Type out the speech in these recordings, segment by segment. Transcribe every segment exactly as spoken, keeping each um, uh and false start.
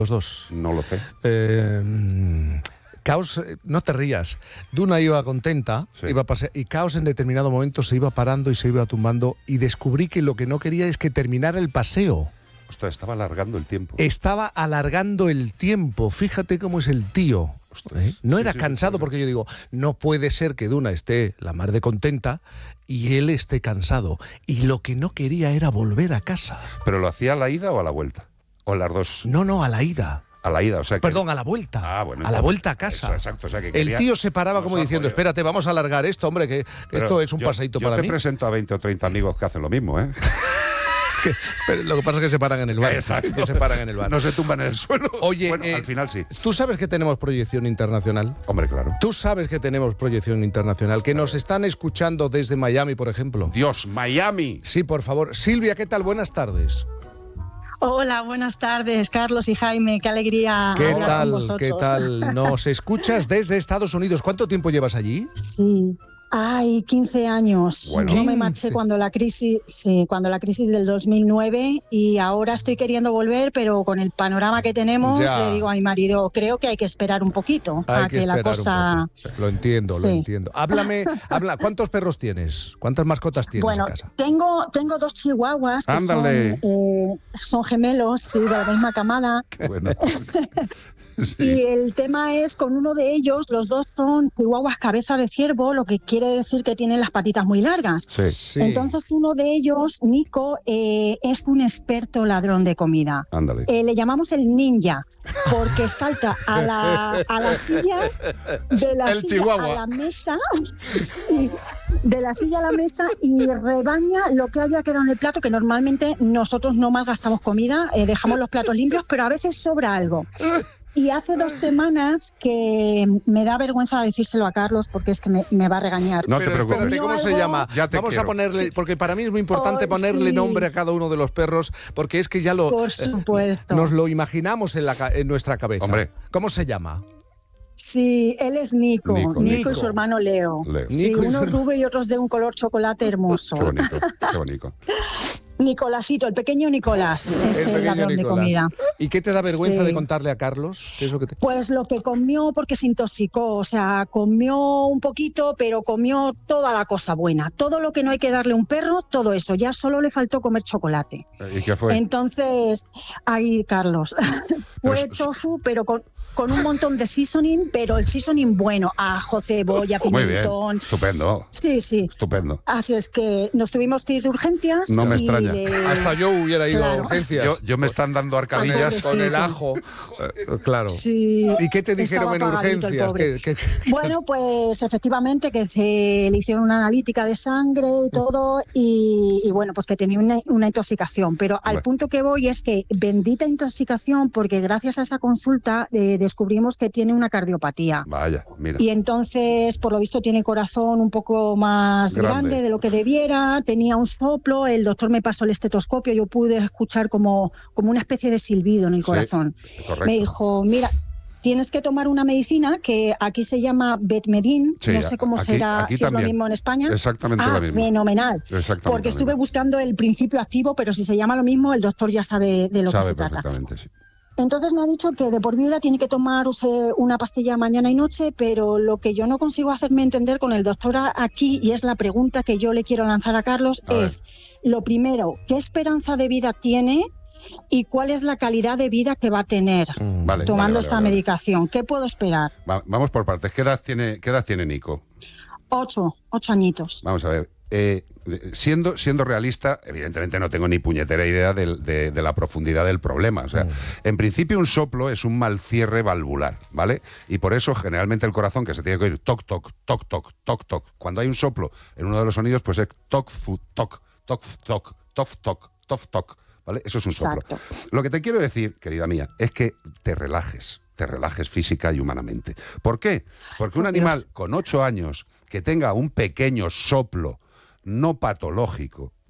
Los dos. No lo sé. Eh, Caos, no te rías. Duna iba contenta, sí. iba a pasear, y Caos en determinado momento se iba parando y se iba tumbando, y descubrí que lo que no quería es que terminara el paseo. Ostras, estaba alargando el tiempo. Estaba alargando el tiempo. Fíjate cómo es el tío. ¿Eh? No sí, era sí, cansado, sí. porque yo digo, no puede ser que Duna esté la mar de contenta y él esté cansado. Y lo que no quería era volver a casa. ¿Pero lo hacía a la ida o a la vuelta? ¿O las dos? No, no, a la ida. A la ida, o sea que... Perdón, a la vuelta. Ah, bueno, a la vuelta a casa. Eso, exacto, o sea que el quería... tío se paraba como diciendo, espérate, vamos a alargar esto, hombre, que Pero esto es un yo, paseíto yo para te mí. Yo te presento a veinte o treinta amigos que hacen lo mismo, ¿eh? que, pero lo que pasa es que se paran en el bar. Exacto. Que se paran en el bar. No se tumban en el suelo. Oye, bueno, eh, al final sí. ¿tú sabes que tenemos proyección internacional? Hombre, claro. ¿Tú sabes que tenemos proyección internacional? Que nos están escuchando desde Miami, por ejemplo. Dios, Miami. Sí, por favor. Silvia, ¿qué tal? Buenas tardes. Hola, buenas tardes, Carlos y Jaime, qué alegría ¿Qué hablar tal? con vosotros. ¿Qué tal? Nos escuchas desde Estados Unidos. ¿Cuánto tiempo llevas allí? Sí. Ay, quince años. Bueno. Yo me marché cuando la crisis, sí, cuando la crisis del dos mil nueve, y ahora estoy queriendo volver, pero con el panorama que tenemos, ya. le digo a mi marido, creo que hay que esperar un poquito hay a que, que la cosa. Lo entiendo, sí. lo entiendo. Háblame, habla. ¿Cuántos perros tienes? ¿Cuántas mascotas tienes bueno, en casa? Tengo, tengo dos chihuahuas que son, eh, son gemelos, sí, de la misma camada. Qué bueno. Sí. Y el tema es, con uno de ellos, los dos son chihuahuas cabeza de ciervo, lo que quiere decir que tienen las patitas muy largas. Sí. Sí. Entonces uno de ellos, Nico, eh, es un experto ladrón de comida. Ándale. Eh, le llamamos el ninja, porque salta a la, a la silla, de la el silla chihuahua. a la mesa, sí, de la silla a la mesa, y rebaña lo que haya quedado en el plato, que normalmente nosotros no malgastamos comida, eh, dejamos los platos limpios, pero a veces sobra algo. Y hace dos semanas que me da vergüenza decírselo a Carlos, porque es que me, me va a regañar. No Pero te preocupes. espérate, ¿cómo No, se algo... llama? Ya te Vamos quiero. a ponerle, porque para mí es muy importante Ay, ponerle sí. nombre a cada uno de los perros, porque es que ya lo Por supuesto. eh, nos lo imaginamos en, la, en nuestra cabeza. Hombre. ¿Cómo se llama? Sí, él es Nico, Nico, Nico, Nico. y su hermano Leo. Leo. Sí, Nico y unos su- rubio y otros de un color chocolate hermoso. Qué bonito, qué bonito. Nicolásito, el pequeño Nicolás, es el, pequeño ladrón Nicolás. de comida. ¿Y qué te da vergüenza Sí. de contarle a Carlos? ¿Qué es lo que te... Pues lo que comió, porque se intoxicó, o sea, comió un poquito, pero comió toda la cosa buena. Todo lo que no hay que darle a un perro, todo eso. Ya solo le faltó comer chocolate. ¿Y qué fue? Entonces, ahí, Carlos, fue Pero- tofu, pero con, con un montón de seasoning, pero el seasoning bueno, ajo, cebolla, Muy bien, pimentón. estupendo, Sí, sí. estupendo. Así es que nos tuvimos que ir de urgencias. No me y extraña. le- Hasta yo hubiera ido Claro. a urgencias. Yo, yo me están dando arcadillas. con el ajo. Eh, claro. Sí, ¿Y qué te dijeron estaba en apagadito el urgencias? pobre. ¿Qué- qué- Bueno, pues efectivamente que se le hicieron una analítica de sangre y todo, y, y bueno, pues que tenía una, una intoxicación. Pero al Bueno. punto que voy es que bendita intoxicación, porque gracias a esa consulta eh, descubrimos que tiene una cardiopatía. Vaya, mira. Y entonces, por lo visto, tiene el corazón un poco más Grande. grande de lo que debiera, tenía un soplo, el doctor me pasó el estetoscopio, yo pude escuchar como, como una especie de silbido en el Sí, corazón. correcto. Me dijo, mira, tienes que tomar una medicina que aquí se llama Betmedin, Sí, no sé cómo aquí- será, aquí si es lo también. mismo en España. Exactamente ah, lo mismo. fenomenal. Exactamente Porque lo estuve mismo. buscando el principio activo, pero si se llama lo mismo, el doctor ya sabe de lo que Sabe se trata. perfectamente, sí. Entonces me ha dicho que de por vida tiene que tomarse una pastilla mañana y noche, pero lo que yo no consigo hacerme entender con el doctor aquí, y es la pregunta que yo le quiero lanzar a Carlos, A ver. es, lo primero, ¿qué esperanza de vida tiene y cuál es la calidad de vida que va a tener Mm. Vale, tomando vale, vale, esta vale. medicación? ¿Qué puedo esperar? Va- vamos por partes. ¿Qué edad tiene, qué edad tiene Nico? Ocho, ocho añitos. Vamos a ver. Eh, siendo, siendo realista, evidentemente no tengo ni puñetera idea del- de, de la profundidad del problema. O sea, en principio un soplo es un mal cierre valvular, ¿vale? Y por eso generalmente el corazón, que se tiene que oír toc, toc, toc, toc, toc, toc. Cuando hay un soplo en uno de los sonidos, pues es toc, fu, toc, toc, toc, toc, toc, toc, toc, ¿vale? Eso es un soplo. Exacto. Lo que te quiero decir, querida mía, es que te relajes, te relajes física y humanamente. ¿Por qué? Porque un Por animal Dios. con ocho años que tenga un pequeño soplo no patológico,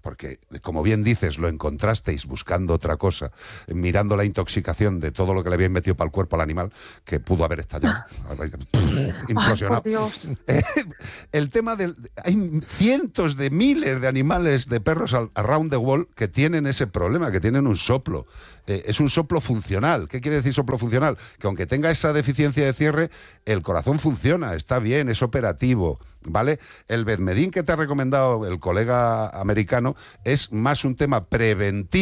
porque, como bien dices, lo encontrasteis buscando otra cosa, mirando la intoxicación de todo lo que le habían metido para el cuerpo al animal, que pudo haber estallado, implosionado. Ay, por Dios. El tema del... Hay cientos de miles de animales, de perros around the world que tienen ese problema, que tienen un soplo. Eh, es un soplo funcional. ¿Qué quiere decir soplo funcional? Que aunque tenga esa deficiencia de cierre, el corazón funciona, está bien, es operativo, ¿vale? El Bedmedin que te ha recomendado el colega americano es más un tema preventivo